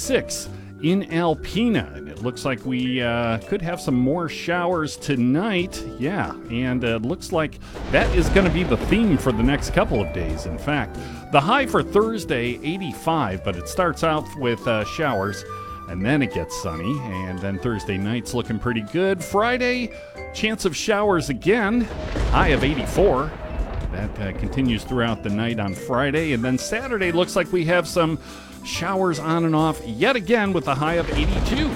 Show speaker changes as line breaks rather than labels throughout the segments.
86 in Alpena, and it looks like we could have some more showers tonight. Yeah, and it looks like that is going to be the theme for the next couple of days. In fact, the high for Thursday, 85, but it starts out with showers, and then it gets sunny, and then Thursday night's looking pretty good. Friday, chance of showers again, high of 84. That continues throughout the night on Friday, and then Saturday looks like we have some showers on and off yet again with a high of 82.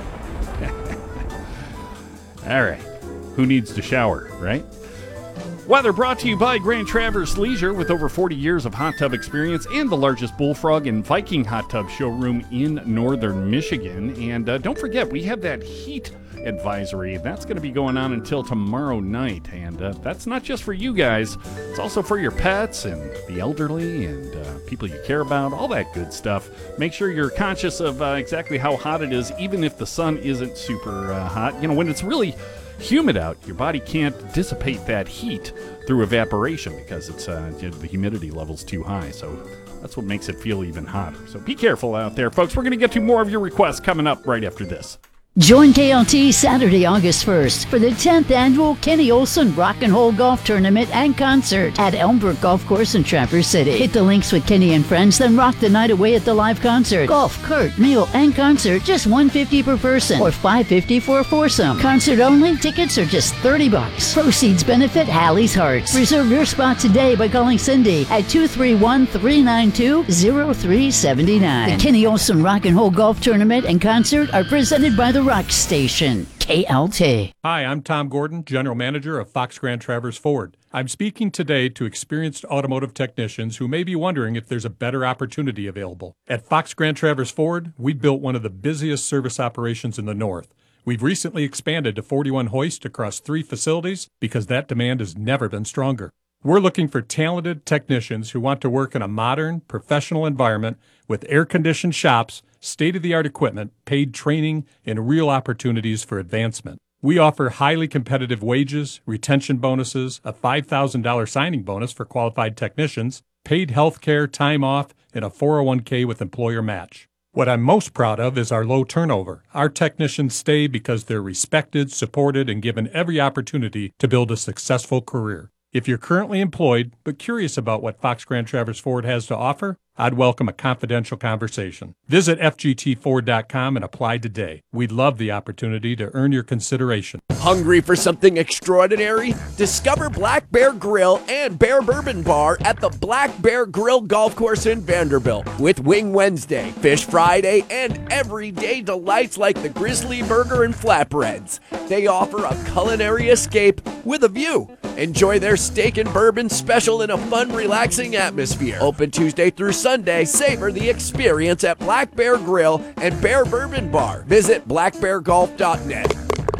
All right. Who needs to shower, right? Weather brought to you by Grand Traverse Leisure, with over 40 years of hot tub experience and the largest Bullfrog and Viking hot tub showroom in northern Michigan. And don't forget, we have that heat advisory. That's going to be going on until tomorrow night. And that's not just for you guys. It's also for your pets and the elderly and people you care about, all that good stuff. Make sure you're conscious of exactly how hot it is, even if the sun isn't super hot. You know, when it's really humid out, your body can't dissipate that heat through evaporation because it's the humidity level's too high. So that's what makes it feel even hotter. So be careful out there, folks. We're going to get to more of your requests coming up right after this.
Join KLT Saturday, August 1st for the 10th annual Kenny Olson Rock and Roll Golf Tournament and Concert at Elmbrook Golf Course in Traverse City. Hit the links with Kenny and friends, then rock the night away at the live concert. Golf, cart, meal, and concert, just $150 per person or $550 for a foursome. Concert only, tickets are just $30. Proceeds benefit Hallie's Hearts. Reserve your spot today by calling Cindy at 231-392-0379. The Kenny Olson Rock and Roll Golf Tournament and Concert are presented by the Rock Station, KLT.
Hi, I'm Tom Gordon, General Manager of Fox Grand Traverse Ford. I'm speaking today to experienced automotive technicians who may be wondering if there's a better opportunity available. At Fox Grand Traverse Ford, we built one of the busiest service operations in the North. We've recently expanded to 41 hoists across 3 facilities because that demand has never been stronger. We're looking for talented technicians who want to work in a modern, professional environment with air-conditioned shops, state-of-the-art equipment, paid training, and real opportunities for advancement. We offer highly competitive wages, retention bonuses, a $5,000 signing bonus for qualified technicians, paid health care, time off, and a 401k with employer match. What I'm most proud of is our low turnover. Our technicians stay because they're respected, supported, and given every opportunity to build a successful career. If you're currently employed but curious about what Fox Grand Traverse Ford has to offer, I'd welcome a confidential conversation. Visit FGTFord.com and apply today. We'd love the opportunity to earn your consideration.
Hungry for something extraordinary? Discover Black Bear Grill and Bear Bourbon Bar at the Black Bear Grill Golf Course in Vanderbilt. With Wing Wednesday, Fish Friday, and everyday delights like the Grizzly Burger and flatbreads. They offer a culinary escape with a view. Enjoy their steak and bourbon special in a fun, relaxing atmosphere. Open Tuesday through Sunday. Savor the experience at Black Bear Grill and Bear Bourbon Bar. Visit blackbeargolf.net.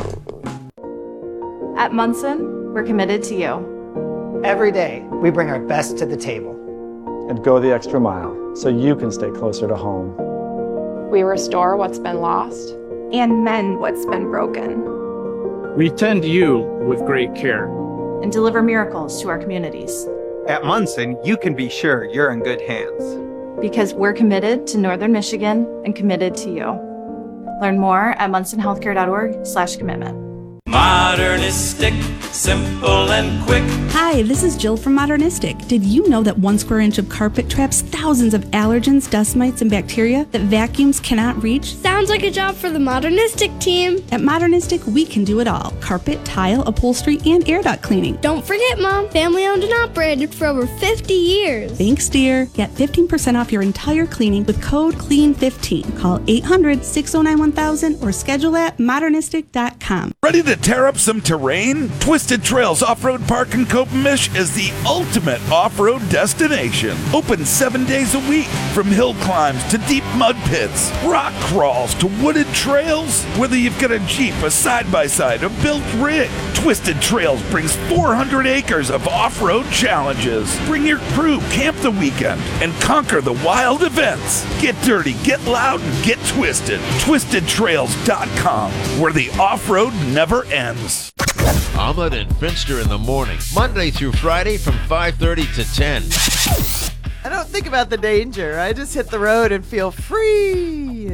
At Munson, we're committed to you.
Every day, we bring our best to the table.
And go the extra mile so you can stay closer to home.
We restore what's been lost
And mend what's been broken.
We tend you with great care.
And deliver miracles to our communities.
At Munson, you can be sure you're in good hands.
Because we're committed to Northern Michigan and committed to you. Learn more at munsonhealthcare.org/commitment.
Modernistic, simple and quick.
Hi, this is Jill from Modernistic. Did you know that 1 square inch of carpet traps thousands of allergens, dust mites, and bacteria that vacuums cannot reach?
Sounds like a job for the Modernistic team.
At Modernistic, we can do it all. Carpet, tile, upholstery, and air duct cleaning.
Don't forget, Mom, family owned and operated for over 50 years.
Thanks, dear. Get 15% off your entire cleaning with code CLEAN15. Call 800-609-1000 or schedule at modernistic.com.
Ready to tear up some terrain? Twisted Trails Off-Road Park in Kopemish is the ultimate off-road destination. Open 7 days a week, from hill climbs to deep mud pits, rock crawls to wooded trails. Whether you've got a Jeep, a side-by-side, a built rig, Twisted Trails brings 400 acres of off-road challenges. Bring your crew, camp the weekend, and conquer the wild events. Get dirty, get loud, and get twisted. TwistedTrails.com, where the off-road never ends.
Ahmed and Finster in the morning, Monday through Friday from 5:30 to 10.
I don't think about the danger. I just hit the road and feel free.